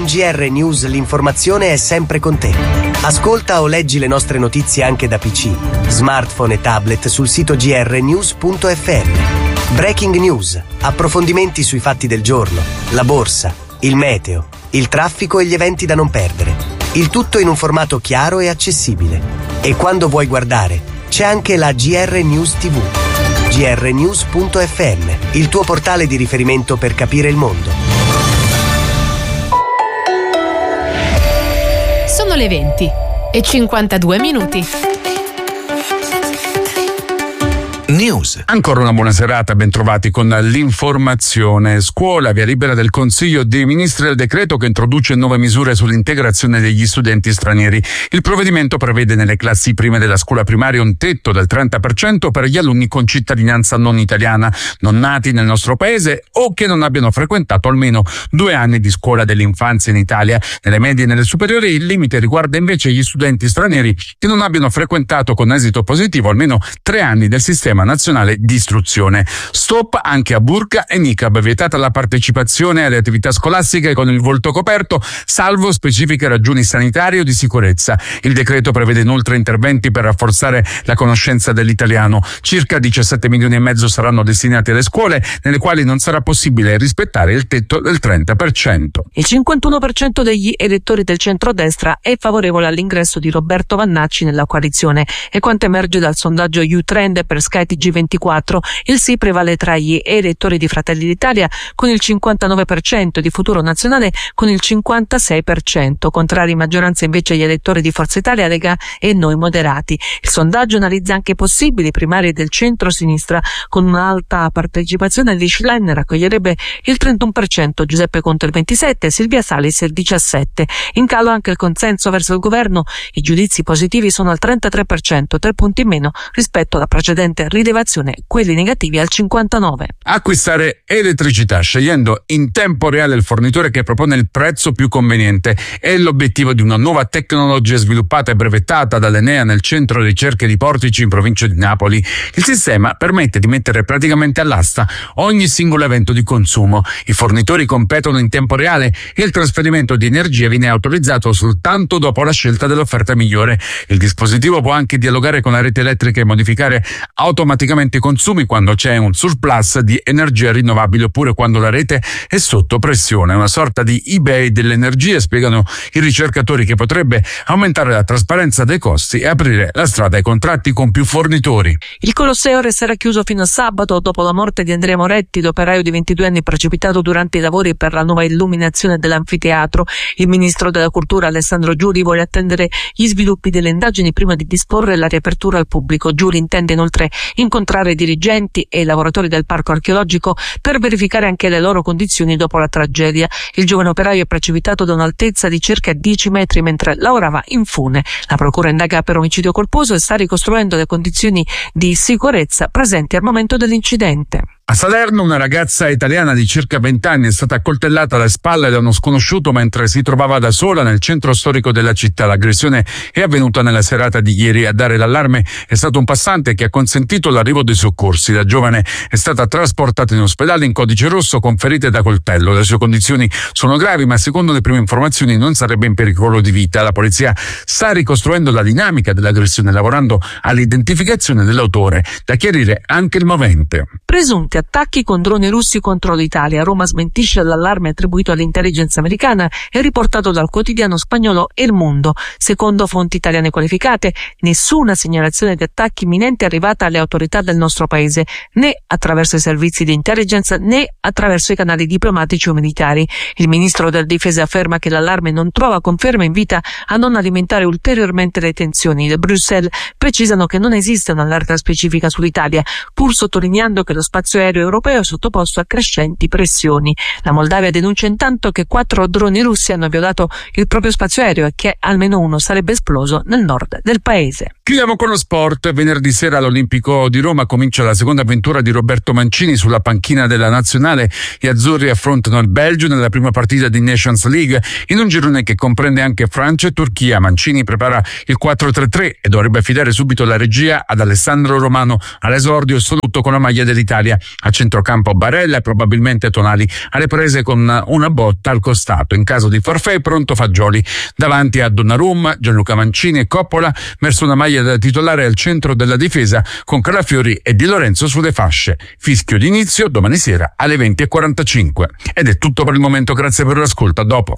Con GR News l'informazione è sempre con te. Ascolta o leggi le nostre notizie anche da PC, smartphone e tablet sul sito grnews.fm. Breaking news, approfondimenti sui fatti del giorno, la borsa, il meteo, il traffico e gli eventi da non perdere. Il tutto in un formato chiaro e accessibile. E quando vuoi guardare, c'è anche la GR News TV. grnews.fm, il tuo portale di riferimento per capire il mondo. Sono le 20:52. News. Ancora una buona serata, ben trovati con l'informazione. Scuola, via libera del Consiglio dei Ministri del decreto che introduce nuove misure sull'integrazione degli studenti stranieri. Il provvedimento prevede nelle classi prime della scuola primaria un tetto del 30% per gli alunni con cittadinanza non italiana, non nati nel nostro paese o che non abbiano frequentato almeno 2 anni di scuola dell'infanzia in Italia. Nelle medie e nelle superiori il limite riguarda invece gli studenti stranieri che non abbiano frequentato con esito positivo almeno 3 anni del sistema nazionale di istruzione. Stop anche a burqa e niqab, vietata la partecipazione alle attività scolastiche con il volto coperto, salvo specifiche ragioni sanitarie o di sicurezza. Il decreto prevede inoltre interventi per rafforzare la conoscenza dell'italiano. Circa 17 milioni e mezzo saranno destinati alle scuole nelle quali non sarà possibile rispettare il tetto del 30%. Il 51% degli elettori del centrodestra è favorevole all'ingresso di Roberto Vannacci nella coalizione, e quanto emerge dal sondaggio U-Trend per Sky TG24, il sì prevale tra gli elettori di Fratelli d'Italia con il 59%, di Futuro Nazionale con il 56%, contrari in maggioranza invece gli elettori di Forza Italia, Lega e Noi Moderati. Il sondaggio analizza anche possibili primarie del centro-sinistra con un'alta partecipazione. Di Schlein raccoglierebbe il 31%, Giuseppe Conte il 27%, Silvia Salis il 17%. In calo anche il consenso verso il governo, i giudizi positivi sono al 33%, 3 punti in meno rispetto alla precedente rilevazione, quelli negativi al 59%. Acquistare elettricità scegliendo in tempo reale il fornitore che propone il prezzo più conveniente è l'obiettivo di una nuova tecnologia sviluppata e brevettata dall'Enea nel centro ricerche di Portici in provincia di Napoli. Il sistema permette di mettere praticamente all'asta ogni singolo evento di consumo. I fornitori competono in tempo reale e il trasferimento di energia viene autorizzato soltanto dopo la scelta dell'offerta migliore. Il dispositivo può anche dialogare con la rete elettrica e modificare automaticamente i consumi quando c'è un surplus di energia rinnovabile oppure quando la rete è sotto pressione. Una sorta di eBay dell'energia, spiegano i ricercatori, che potrebbe aumentare la trasparenza dei costi e aprire la strada ai contratti con più fornitori. Il Colosseo resterà chiuso fino a sabato dopo la morte di Andrea Moretti, l'operaio di 22 anni precipitato durante i lavori per la nuova illuminazione dell'anfiteatro. Il ministro della Cultura Alessandro Giuri vuole attendere gli sviluppi delle indagini prima di disporre la riapertura al pubblico. Giuri intende inoltre incontrare dirigenti e lavoratori del parco archeologico per verificare anche le loro condizioni dopo la tragedia. Il giovane operaio è precipitato da un'altezza di circa 10 metri mentre lavorava in fune. La procura indaga per omicidio colposo e sta ricostruendo le condizioni di sicurezza presenti al momento dell'incidente. A Salerno una ragazza italiana di circa 20 anni è stata accoltellata alle spalle da uno sconosciuto mentre si trovava da sola nel centro storico della città. L'aggressione è avvenuta nella serata di ieri. A dare l'allarme è stato un passante che ha consentito l'arrivo dei soccorsi. La giovane è stata trasportata in ospedale in codice rosso con ferite da coltello. Le sue condizioni sono gravi, ma secondo le prime informazioni non sarebbe in pericolo di vita. La polizia sta ricostruendo la dinamica dell'aggressione, lavorando all'identificazione dell'autore. Da chiarire anche il movente. Presunti attacchi con droni russi contro l'Italia. Roma smentisce l'allarme attribuito all'intelligence americana e riportato dal quotidiano spagnolo El Mundo. Secondo fonti italiane qualificate, nessuna segnalazione di attacchi imminenti è arrivata alle autorità del nostro paese, né attraverso i servizi di intelligence né attraverso i canali diplomatici o militari. Il ministro della Difesa afferma che l'allarme non trova conferma e invita a non alimentare ulteriormente le tensioni. Le Bruxelles precisano che non esiste un'allerta specifica sull'Italia, pur sottolineando che lo spazio aereo europeo è sottoposto a crescenti pressioni. La Moldavia denuncia intanto che 4 droni russi hanno violato il proprio spazio aereo e che almeno uno sarebbe esploso nel nord del paese. Chiudiamo con lo sport. Venerdì sera all'Olimpico di Roma comincia la seconda avventura di Roberto Mancini sulla panchina della nazionale. Gli azzurri affrontano il Belgio nella prima partita di Nations League in un girone che comprende anche Francia e Turchia. Mancini prepara il 4-3-3 e dovrebbe affidare subito la regia ad Alessandro Romano all'esordio assoluto con la maglia dell'Italia. A centrocampo Barella e probabilmente Tonali alle prese con una botta al costato. In caso di forfait pronto Fagioli davanti a Donnarumma, Gianluca Mancini e Coppola verso una maglia da titolare al centro della difesa con Calafiori e Di Lorenzo sulle fasce. Fischio d'inizio domani sera alle 20:45. Ed è tutto per il momento, grazie per l'ascolto, a dopo.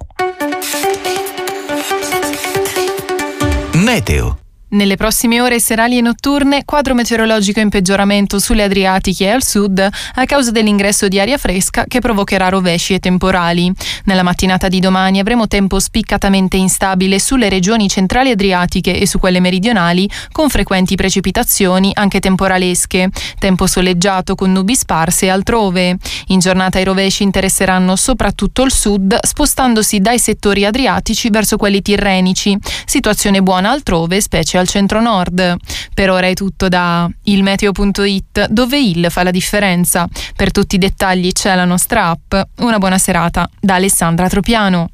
Meteo. Nelle prossime ore serali e notturne, quadro meteorologico in peggioramento sulle Adriatiche e al sud a causa dell'ingresso di aria fresca che provocherà rovesci e temporali. Nella mattinata di domani avremo tempo spiccatamente instabile sulle regioni centrali adriatiche e su quelle meridionali, con frequenti precipitazioni anche temporalesche. Tempo soleggiato con nubi sparse altrove. In giornata i rovesci interesseranno soprattutto il sud, spostandosi dai settori adriatici verso quelli tirrenici. Situazione buona altrove, specie al centro-nord. Per ora è tutto da ilmeteo.it, dove il fa la differenza. Per tutti i dettagli c'è la nostra app. Una buona serata da Alessandra Tropiano.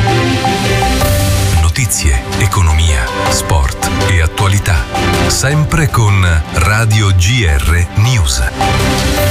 Notizie, economia, sport e attualità. Sempre con Radio GR News.